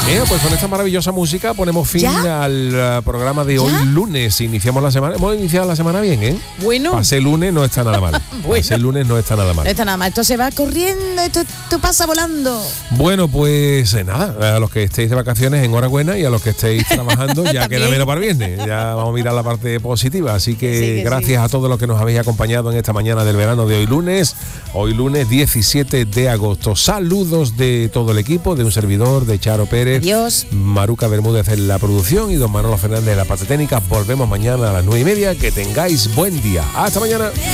Pues con esta maravillosa música ponemos fin al programa de hoy lunes. Iniciamos la semana. Hemos iniciado la semana bien, ¿eh? Bueno. Pase lunes no está nada mal. Bueno. Pase lunes no está nada mal. No está nada mal. Esto se va corriendo, esto pasa volando. Bueno, pues nada, a los que estéis de vacaciones, enhorabuena, y a los que estéis trabajando, ya queda menos para el viernes. Ya vamos a mirar la parte positiva. Así que gracias a todos los que nos habéis acompañado en esta mañana del verano de hoy lunes 17 de agosto. Saludos de todo el equipo, de un servidor, de Charo Pérez. Adiós. Maruca Bermúdez en la producción y don Manolo Fernández en la parte técnica. Volvemos mañana a las 9:30. Que tengáis buen día. Hasta mañana.